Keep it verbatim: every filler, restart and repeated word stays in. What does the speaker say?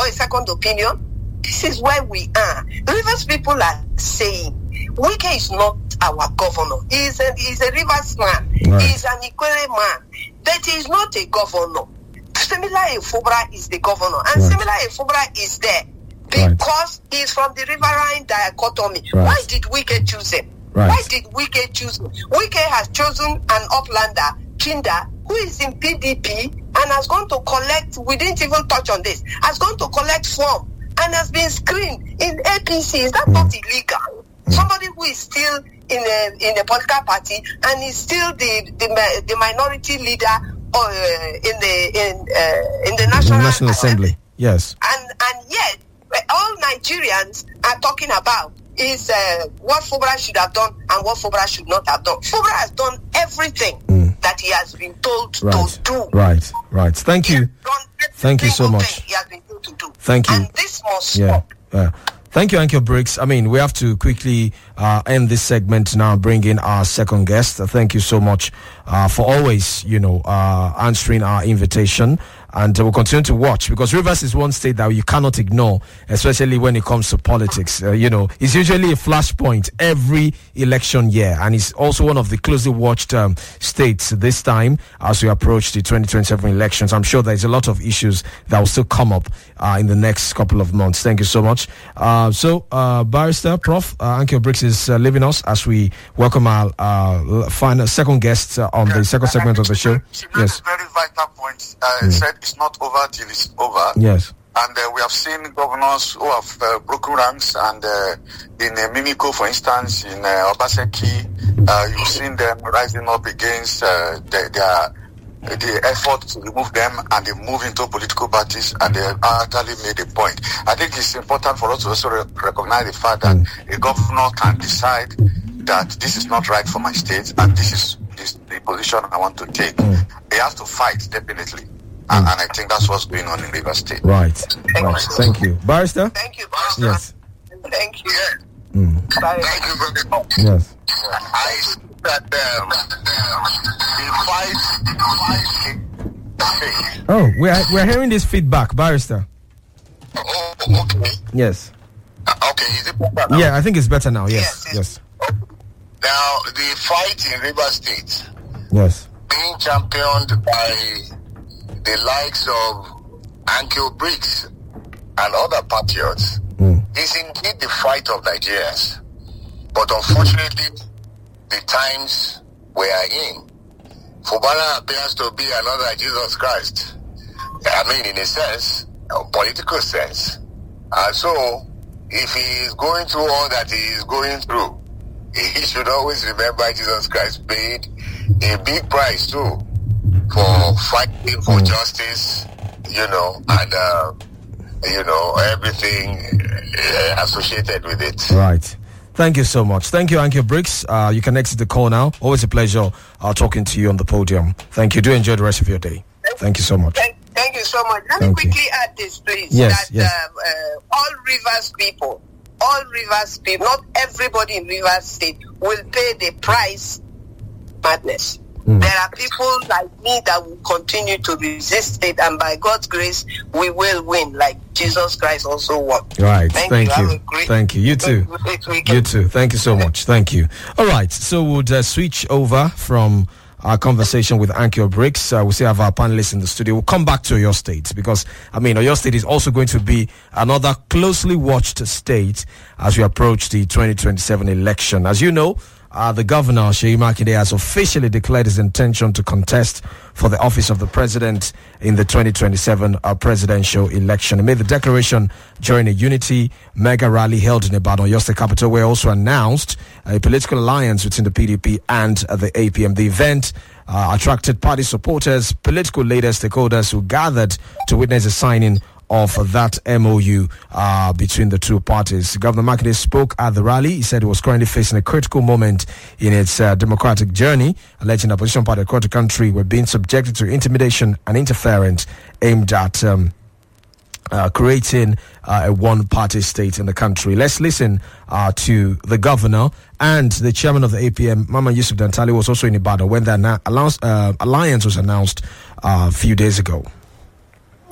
a second opinion? This is where we are. Rivers people are saying, Wike is not our governor. He's a, he's a Rivers man. Right. He's an Ikwere man. But he's not a governor. Semila Efubra is the governor. And right. Semila Efubra is there because right. he's from the riverine dichotomy. Right. Why did Wike choose him? Right. Why did Wike choose him? Wike has chosen an uplander, Kinda, who is in P D P and has gone to collect, we didn't even touch on this, has gone to collect form and has been screened in A P C. Is that mm. not illegal? Mm. Somebody who is still in a in a political party and is still the the, the minority leader uh, in the in uh, in the National, National Assembly. Yes. And and yet all Nigerians are talking about is uh, what Fubara should have done and what Fubara should not have done. Fubara has done everything mm. that he has been told right. to do. Right, right. Thank he you. Thank you so much. He has been told to do. Thank you. And this must yeah. stop. Yeah. Thank you, Ankyo Briggs. I mean, we have to quickly uh, end this segment now, bring in our second guest. Uh, thank you so much uh, for always, you know, uh, answering our invitation. And uh, we'll continue to watch because Rivers is one state that you cannot ignore, especially when it comes to politics. Uh, you know, it's usually a flashpoint every election year, and it's also one of the closely watched um, states this time as we approach the twenty twenty-seven elections. I'm sure there's a lot of issues that will still come up uh, in the next couple of months. Thank you so much. Uh, so, uh, Barrister, Prof Uh, Ankyo Briggs is uh, leaving us as we welcome our uh, final second guest uh, on yes, the second segment of the show. She made yes. a very vital point. Uh, mm. said it's not over till it's over. Yes. And uh, we have seen governors who have uh, broken ranks, and uh, in uh, Mimiko, for instance, in uh, Obaseki, uh, you've seen them rising up against uh, the, their, the effort to remove them, and they move into political parties, and they actually made a point. I think it's important for us to also re- recognize the fact that mm. a governor can decide that this is not right for my state, and this is this, the position I want to take. Mm. He has to fight, definitely. And, and I think that's what's going on in Rivers State. Right. Thank, right. You. Thank you. Barrister? Thank you, Barrister. Yes. Thank you. Mm. Thank you very much. Yes. I see that um, the fight... Oh, we are, we are hearing this feedback, Barrister. Oh, okay. Yes. Uh, okay, is it better now? Yeah, I think it's better now, yes. Yes. yes. Okay. Now, the fight in Rivers State... Yes. Being championed by... the likes of Ankyo Briggs and other patriots mm. is indeed the fight of Nigerians. But unfortunately, the times we are in, Fubara appears to be another Jesus Christ. I mean, in a sense, a political sense. And so, if he is going through all that he is going through, he should always remember Jesus Christ paid a big price too for fighting for mm. justice, you know, and, uh, you know, everything uh, associated with it. Right. Thank you so much. Thank you, Ankyo Briggs. Uh, you can exit the call now. Always a pleasure uh, talking to you on the podium. Thank you. Do enjoy the rest of your day. Thank you so much. Thank, thank you so much. Let me quickly you. add this, please. Yes, that yes. Um, uh, all Rivers people, all Rivers people, not everybody in Rivers State will pay the price madness. Mm. There are people like me that will continue to resist it, and by God's grace, we will win, like Jesus Christ also won. Right. Thank, Thank you. you. Thank you. You too. You too. Thank you so much. Thank you. All right. So we'll uh, switch over from our conversation with Ankyo Briggs. Uh, we still have our panelists in the studio. We'll come back to Oyo State because, I mean, Oyo State is also going to be another closely watched state as we approach the twenty twenty-seven election. As you know, Uh, the governor, Seyi Makinde, has officially declared his intention to contest for the office of the president in the twenty twenty-seven uh, presidential election. He made the declaration during a unity mega rally held in Ibadan, Oyo State capital, where he also announced a political alliance between the P D P and uh, the A P M. The event uh, attracted party supporters, political leaders, stakeholders who gathered to witness the signing of that M O U uh, between the two parties. Governor Makinde spoke at the rally. He said he was currently facing a critical moment in its uh, democratic journey, alleging opposition party across the country were being subjected to intimidation and interference aimed at um, uh, creating uh, a one-party state in the country. Let's listen uh, to the governor and the chairman of the A P M, Mama Yusuf Dantali, was also in Ibadan when the uh, alliance was announced uh, a few days ago.